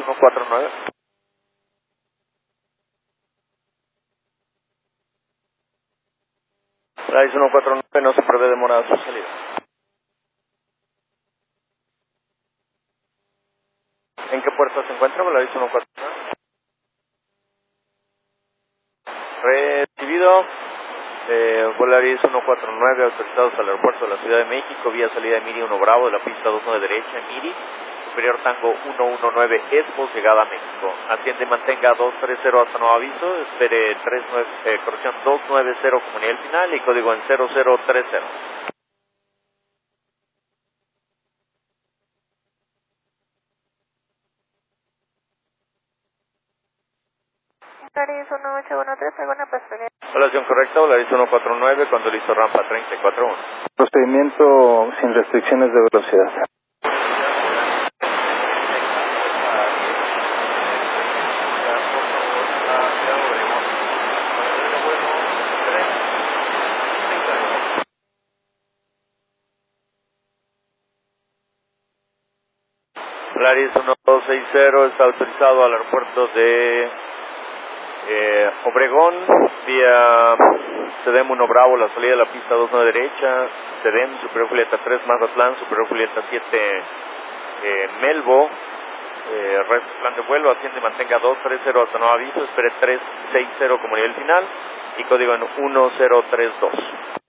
149. Volaris 149, no se prevé demora su salida. ¿En qué puerta se encuentra Volaris 149? Recibido. Volaris 149, autorizados al aeropuerto de la Ciudad de México, vía salida de Miri 1 Bravo, de la pista 29 derecha, Miri, superior tango 119 Esbos, llegada a México. Atiende y mantenga 230 hasta nuevo aviso, espere 290 como nivel final y código en 0030. Volaris 1813, alguna persona. Volación correcta, Volaris 149, cuando listo rampa 341. Procedimiento sin restricciones de velocidad. Volaris 1260 está autorizado al aeropuerto de Obregón, vía CEDEM 1 Bravo, la salida de la pista 29 derecha, CEDEM, superior Julieta 3 Mazatlán, superior Julieta 7 Melbo, resto plan de vuelo, atiende y mantenga 230 hasta nuevo aviso, espere 360 como nivel final y código en 1032.